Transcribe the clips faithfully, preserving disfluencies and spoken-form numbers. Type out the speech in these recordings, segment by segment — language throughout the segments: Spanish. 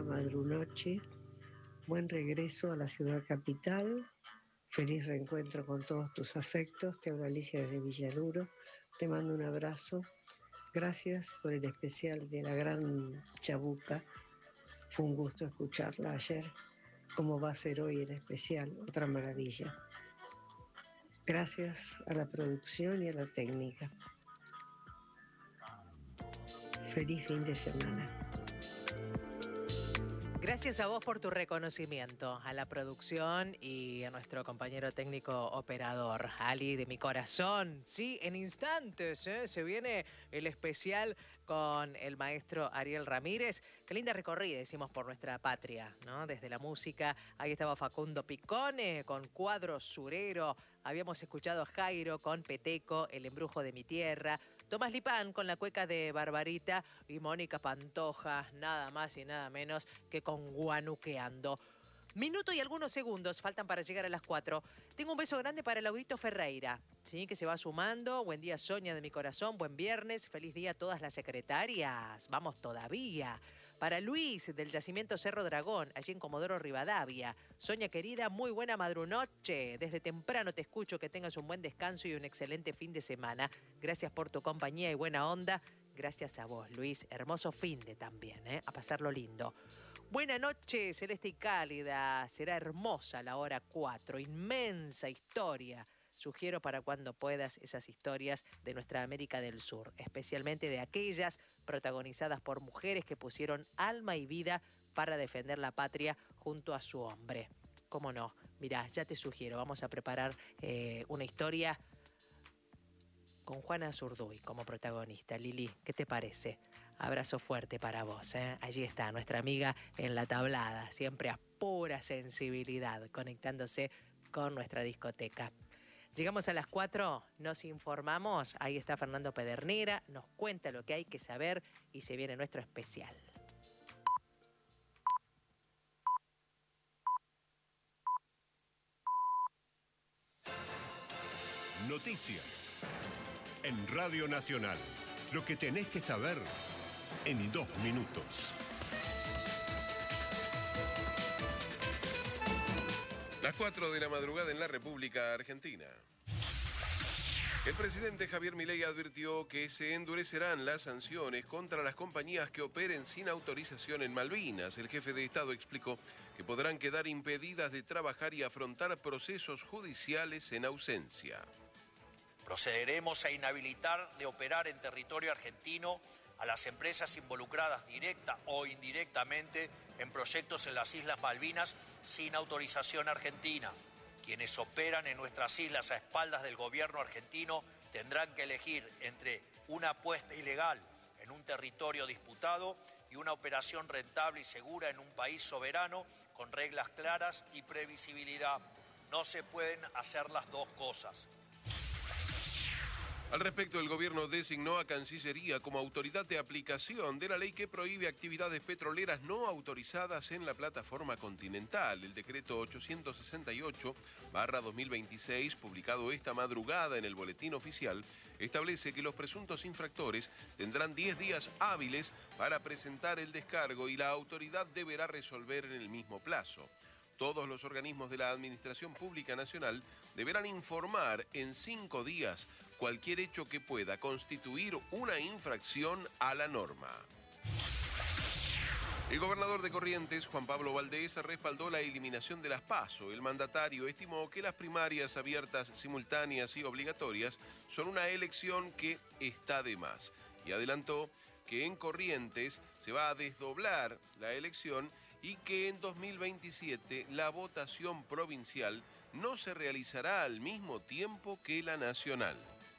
madrunoche. Buen regreso a la ciudad capital. Feliz reencuentro con todos tus afectos. Te habla Alicia desde Villaluro. Te mando un abrazo. Gracias por el especial de la gran Chabuca. Fue un gusto escucharla ayer. Como va a ser hoy el especial, otra maravilla. Gracias a la producción y a la técnica. Feliz fin de semana. Gracias a vos por tu reconocimiento, a la producción y a nuestro compañero técnico operador, Ali, de mi corazón. Sí, en instantes ¿eh? se viene el especial con el maestro Ariel Ramírez. Qué linda recorrida hicimos por nuestra patria, ¿no? Desde la música, ahí estaba Facundo Picone con Cuadro Surero. Habíamos escuchado a Jairo con Peteco, El embrujo de mi tierra. Tomás Lipán con la cueca de Barbarita y Mónica Pantoja, nada más y nada menos que con Guanuqueando. Minuto y algunos segundos faltan para llegar a las cuatro. Tengo un beso grande para el Laurito Ferreira, ¿sí? Que se va sumando. Buen día, Sonia de mi corazón. Buen viernes. Feliz día a todas las secretarias. Vamos todavía. Para Luis del Yacimiento Cerro Dragón, allí en Comodoro Rivadavia. Sonia querida, muy buena madrunoche. Desde temprano te escucho. Que tengas un buen descanso y un excelente fin de semana. Gracias por tu compañía y buena onda. Gracias a vos, Luis. Hermoso fin de también, ¿eh? A pasarlo lindo. Buena noche, celeste y cálida. Será hermosa la hora cuatro. Inmensa historia. Sugiero para cuando puedas esas historias de nuestra América del Sur, especialmente de aquellas protagonizadas por mujeres que pusieron alma y vida para defender la patria junto a su hombre. ¿Cómo no? Mirá, ya te sugiero, vamos a preparar eh, una historia con Juana Zurduy como protagonista. Lili, ¿qué te parece? Abrazo fuerte para vos, ¿eh? Allí está nuestra amiga en la tablada, siempre a pura sensibilidad, conectándose con nuestra discoteca. Llegamos a las cuatro, nos informamos, ahí está Fernando Pedernera, nos cuenta lo que hay que saber y se viene nuestro especial. Noticias en Radio Nacional. Lo que tenés que saber en dos minutos. Las cuatro de la madrugada en la República Argentina. El presidente Javier Milei advirtió que se endurecerán las sanciones contra las compañías que operen sin autorización en Malvinas. El jefe de Estado explicó que podrán quedar impedidas de trabajar y afrontar procesos judiciales en ausencia. Procederemos a inhabilitar de operar en territorio argentino a las empresas involucradas directa o indirectamente en proyectos en las Islas Malvinas sin autorización argentina. Quienes operan en nuestras islas a espaldas del gobierno argentino tendrán que elegir entre una apuesta ilegal en un territorio disputado y una operación rentable y segura en un país soberano con reglas claras y previsibilidad. No se pueden hacer las dos cosas. Al respecto, el gobierno designó a Cancillería como autoridad de aplicación de la ley que prohíbe actividades petroleras no autorizadas en la plataforma continental. El decreto ochocientos sesenta y ocho barra dos mil veintiséis, publicado esta madrugada en el Boletín Oficial, establece que los presuntos infractores tendrán diez días hábiles para presentar el descargo y la autoridad deberá resolver en el mismo plazo. Todos los organismos de la Administración Pública Nacional deberán informar en cinco días cualquier hecho que pueda constituir una infracción a la norma. El gobernador de Corrientes, Juan Pablo Valdés, respaldó la eliminación de las PASO. El mandatario estimó que las primarias abiertas, simultáneas y obligatorias son una elección que está de más. Y adelantó que en Corrientes se va a desdoblar la elección y que en dos mil veintisiete la votación provincial no se realizará al mismo tiempo que la nacional.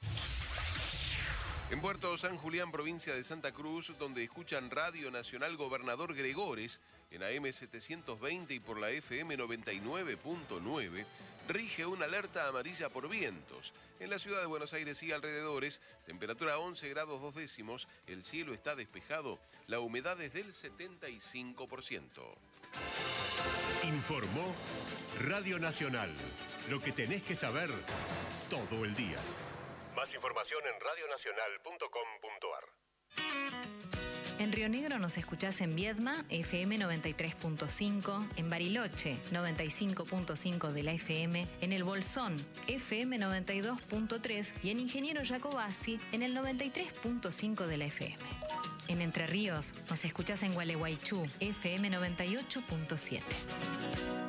En Puerto San Julián, provincia de Santa Cruz, donde escuchan Radio Nacional Gobernador Gregores, en A M setecientos veinte y por la F M noventa y nueve punto nueve, rige una alerta amarilla por vientos. En la ciudad de Buenos Aires y alrededores, temperatura once grados dos décimos, el cielo está despejado, la humedad es del setenta y cinco por ciento. Informó Radio Nacional. Lo que tenés que saber todo el día. Más información en radio nacional punto com punto a r. En Río Negro nos escuchás en Viedma, F M noventa y tres punto cinco, en Bariloche, noventa y cinco punto cinco de la F M, en El Bolsón, F M noventa y dos punto tres y en Ingeniero Jacobasi, en el noventa y tres punto cinco de la F M. En Entre Ríos nos escuchás en Gualeguaychú, F M noventa y ocho punto siete.